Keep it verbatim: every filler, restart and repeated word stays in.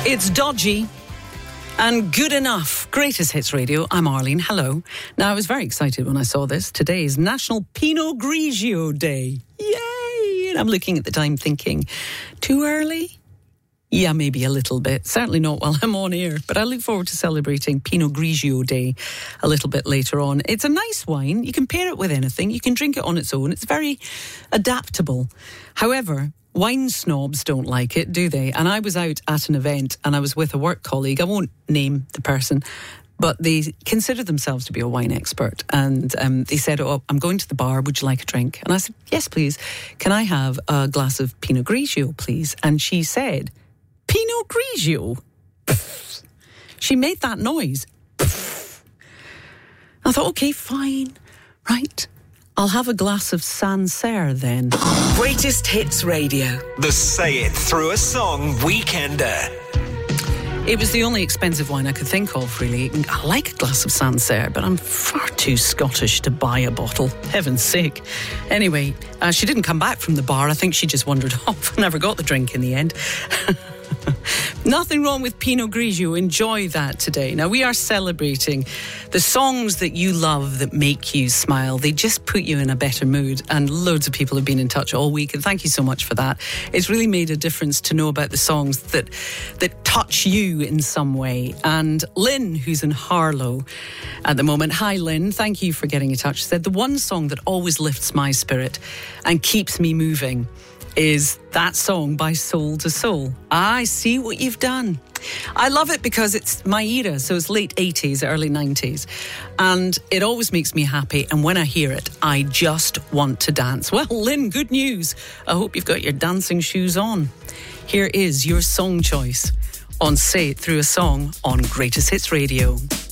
It's Dodgy and Good Enough. Greatest Hits Radio. I'm Arlene. Hello. Now, I was very excited when I saw this. Today is National Pinot Grigio Day. Yay! And I'm looking at the time thinking, too early? Yeah, maybe a little bit. Certainly not while I'm on air. But I look forward to celebrating Pinot Grigio Day a little bit later on. It's a nice wine. You can pair it with anything. You can drink it on its own. It's very adaptable. However, wine snobs don't like it, do they? And I was out at an event and I was with a work colleague. I won't name the person, but they consider themselves to be a wine expert. And um, they said, oh, I'm going to the bar. Would you like a drink? And I said, yes, please. Can I have a glass of Pinot Grigio, please? And she said, Pinot Grigio? Pfft. She made that noise. Pfft. I thought, okay, fine. Right. I'll have a glass of Sancerre then. Greatest Hits Radio. The Say It Through a Song Weekender. It was the only expensive wine I could think of, really. I like a glass of Sancerre, but I'm far too Scottish to buy a bottle. Heaven's sake. Anyway, uh, she didn't come back from the bar. I think she just wandered off. Never got the drink in the end. Nothing wrong with Pinot Grigio. Enjoy that today. Now, we are celebrating the songs that you love that make you smile. They just put you in a better mood. And loads of people have been in touch all week. And thank you so much for that. It's really made a difference to know about the songs that that touch you in some way. And Lynn, who's in Harlow at the moment. Hi, Lynn. Thank you for getting in touch. She said, the one song that always lifts my spirit and keeps me moving is that song by Soul to Soul. I see what you've done. I love it because it's my era, so it's late eighties, early nineties. And it always makes me happy. And when I hear it, I just want to dance. Well, Lynn, good news. I hope you've got your dancing shoes on. Here is your song choice on Say It Through a Song on Greatest Hits Radio.